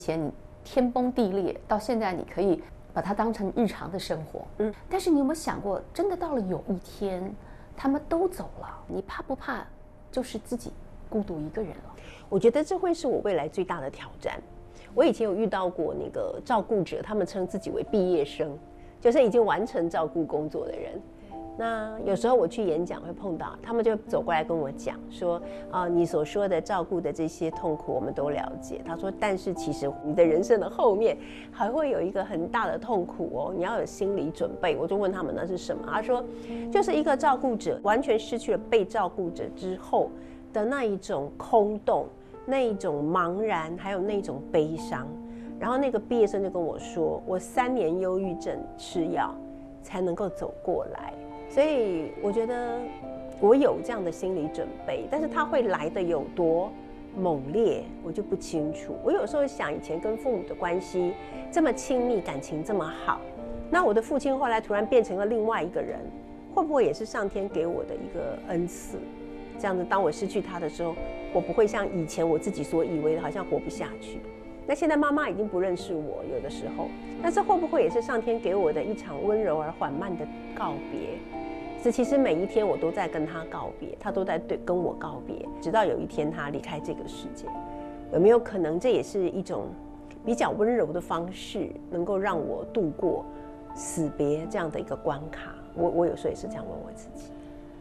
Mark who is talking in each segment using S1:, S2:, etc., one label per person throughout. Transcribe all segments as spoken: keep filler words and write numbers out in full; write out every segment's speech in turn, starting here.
S1: 以前你天崩地裂，到现在你可以把它当成日常的生活。嗯，但是你有没有想过，真的到了有一天，他们都走了，你怕不怕？就是自己孤独一个人了？
S2: 我觉得这会是我未来最大的挑战。我以前有遇到过那个照顾者，他们称自己为毕业生，就是已经完成照顾工作的人。那有时候我去演讲会碰到，他们就走过来跟我讲说，啊、呃，你所说的照顾的这些痛苦我们都了解。他说，但是其实你的人生的后面还会有一个很大的痛苦哦，你要有心理准备。我就问他们那是什么，他说，就是一个照顾者完全失去了被照顾者之后的那一种空洞，那一种茫然，还有那一种悲伤。然后那个毕业生就跟我说，我三年忧郁症吃药才能够走过来。所以我觉得我有这样的心理准备，但是它会来的有多猛烈，我就不清楚。我有时候想，以前跟父母的关系这么亲密，感情这么好，那我的父亲后来突然变成了另外一个人，会不会也是上天给我的一个恩赐？这样子，当我失去他的时候，我不会像以前我自己所以为的，好像活不下去。那现在妈妈已经不认识我，有的时候，但是会不会也是上天给我的一场温柔而缓慢的告别？是，其实每一天我都在跟他告别，他都在对跟我告别，直到有一天他离开这个世界。有没有可能这也是一种比较温柔的方式，能够让我度过死别这样的一个关卡？我我有时候也是这样问我自己。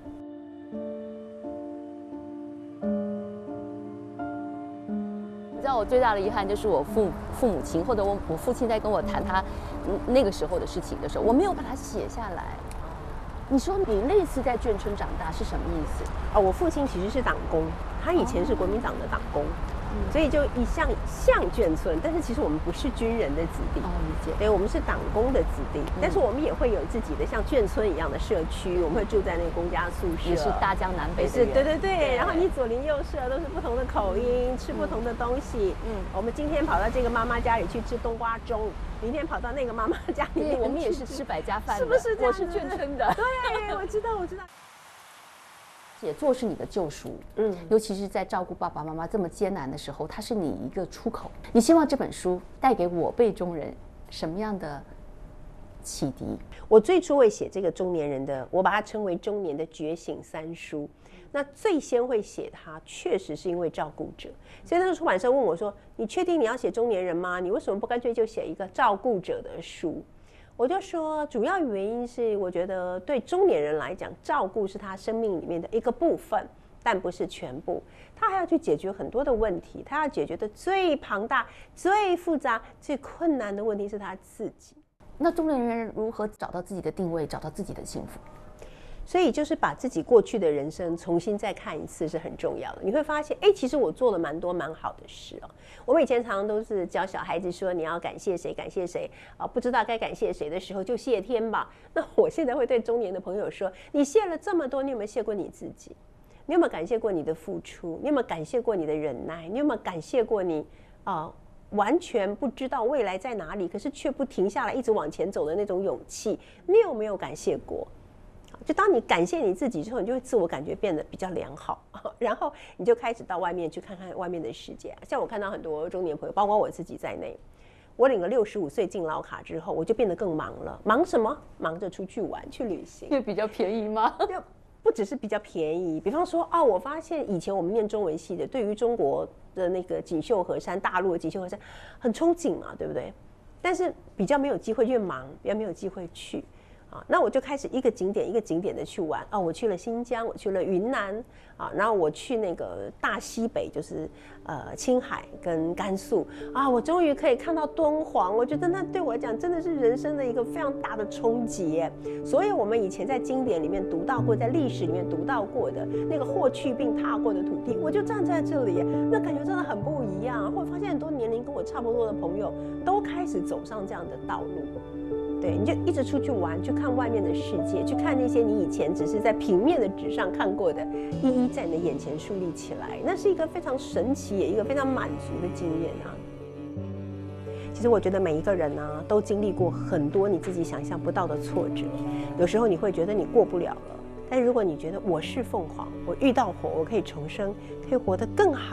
S1: 你知道我最大的遗憾就是我父父母亲或者我我父亲在跟我谈他那个时候的事情的时候，我没有把它写下来。你说你类似在眷村长大是什么意思？
S2: 啊、哦，我父亲其实是党工，他以前是国民党的党工，哦、所以就一向像眷村，但是其实我们不是军人的子弟。
S1: 哦，理解。
S2: 对，我们是党工的子弟，嗯、但是我们也会有自己的像眷村一样的社区，我们会住在那个公家宿舍，
S1: 也是大江南北的
S2: 人。是，对对对。对，然后你左邻右舍都是不同的口音，嗯、吃不同的东西。嗯，我们今天跑到这个妈妈家里去吃冬瓜盅。明天跑到那个妈妈家里面，
S1: 我们也是吃百家饭的，
S2: 是不是这样？
S1: 我是眷村的，
S2: 对，我知道，我知道。
S1: 写作是你的救赎，嗯，尤其是在照顾爸爸妈妈这么艰难的时候，它是你一个出口。你希望这本书带给我辈中人什么样的启迪？
S2: 我最初会写这个中年人的，我把它称为中年的觉醒三书。那最先会写它，确实是因为照顾者。所以那个出版社问我说：“你确定你要写中年人吗？你为什么不干脆就写一个照顾者的书？”我就说，主要原因是我觉得对中年人来讲，照顾是他生命里面的一个部分，但不是全部。他还要去解决很多的问题，他要解决的最庞大、最复杂、最困难的问题是他自己。
S1: 那中年人如何找到自己的定位，找到自己的幸福？
S2: 所以就是把自己过去的人生重新再看一次是很重要的。你会发现，哎，其实我做了蛮多蛮好的事哦。我们以前常常都是教小孩子说，你要感谢谁，感谢谁啊，不知道该感谢谁的时候就谢天吧。那我现在会对中年的朋友说，你谢了这么多，你有没有谢过你自己？你有没有感谢过你的付出？你有没有感谢过你的忍耐？你有没有感谢过你啊、呃、完全不知道未来在哪里，可是却不停下来一直往前走的那种勇气？你有没有感谢过？就当你感谢你自己之后，你就会自我感觉变得比较良好，然后你就开始到外面去看看外面的世界。像我看到很多中年朋友，包括我自己在内，我领了六十五岁敬老卡之后，我就变得更忙了。忙什么？忙着出去玩、去旅行。
S1: 因为比较便宜吗？
S2: 不只是比较便宜，比方说啊，我发现以前我们念中文系的，对于中国的那个锦绣河山、大陆的锦绣河山很憧憬嘛，对不对？但是比较没有机会，越忙比较没有机会去。啊，那我就开始一个景点一个景点的去玩啊，我去了新疆，我去了云南啊，然后我去那个大西北，就是呃青海跟甘肃啊，我终于可以看到敦煌，我觉得那对我来讲真的是人生的一个非常大的冲击。所以我们以前在经典里面读到过，在历史里面读到过的那个霍去病踏过的土地，我就站在这里，那感觉真的很不一样。或者发现很多年龄跟我差不多的朋友都开始走上这样的道路。对，你就一直出去玩，去看外面的世界，去看那些你以前只是在平面的纸上看过的，一一在你的眼前树立起来，那是一个非常神奇，也一个非常满足的经验啊。其实我觉得每一个人啊，都经历过很多你自己想象不到的挫折，有时候你会觉得你过不了了，但如果你觉得我是凤凰，我遇到火，我可以重生，可以活得更好，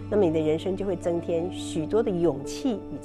S2: 那么你的人生就会增添许多的勇气与